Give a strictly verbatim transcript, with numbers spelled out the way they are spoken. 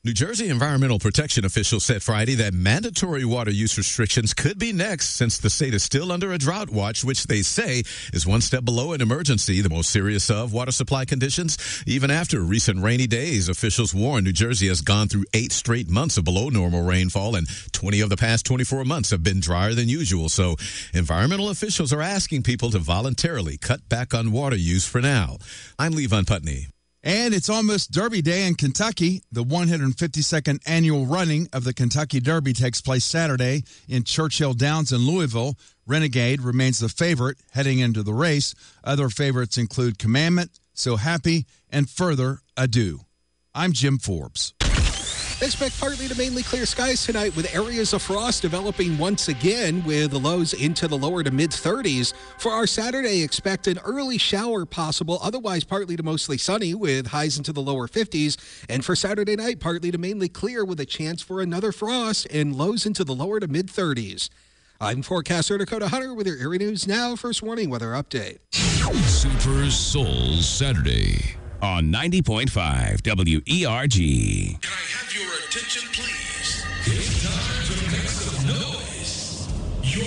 New Jersey environmental protection officials said Friday that mandatory water use restrictions could be next since the state is still under a drought watch, which they say is one step below an emergency, the most serious of water supply conditions. Even after recent rainy days, officials warn New Jersey has gone through eight straight months of below normal rainfall, and twenty of the past twenty-four months have been drier than usual. So environmental officials are asking people to voluntarily cut back on water use for now. I'm Levon Putney. And it's almost Derby Day in Kentucky. The one hundred fifty-second annual running of the Kentucky Derby takes place Saturday in Churchill Downs in Louisville. Renegade remains the favorite heading into the race. Other favorites include Commandment, So Happy, and Further Ado. I'm Jim Forbes. Expect partly to mainly clear skies tonight with areas of frost developing once again with the lows into the lower to mid thirties. For our Saturday, expect an early shower possible, otherwise partly to mostly sunny with highs into the lower fifties. And for Saturday night, partly to mainly clear with a chance for another frost and lows into the lower to mid thirties. I'm forecaster Dakota Hunter with your Erie News Now First Warning Weather Update. Super Soul Saturday on ninety point five W E R G. Can I have your attention, please?